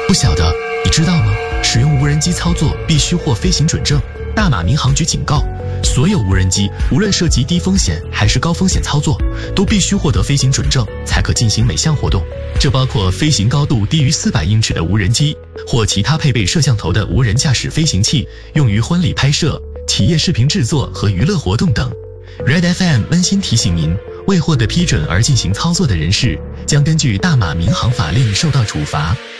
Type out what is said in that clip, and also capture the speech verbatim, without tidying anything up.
不晓得，你知道吗？使用无人机操作必须获飞行准证。大马民航局警告，所有无人机无论涉及低风险还是高风险操作，都必须获得飞行准证才可进行每项活动。这包括飞行高度低于四百英尺的无人机，或其他配备摄像头的无人驾驶飞行器，用于婚礼拍摄、企业视频制作和娱乐活动等。Red F M 温馨提醒您，未获得批准而进行操作的人士，将根据大马民航法令受到处罚。